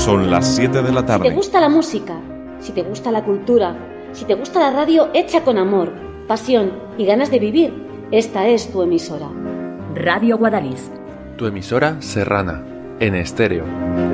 Son las 7 de la tarde. Si te gusta la música, si te gusta la cultura, si te gusta la radio hecha con amor, pasión y ganas de vivir, esta es tu emisora. Radio Guadalís. Tu emisora serrana, en estéreo.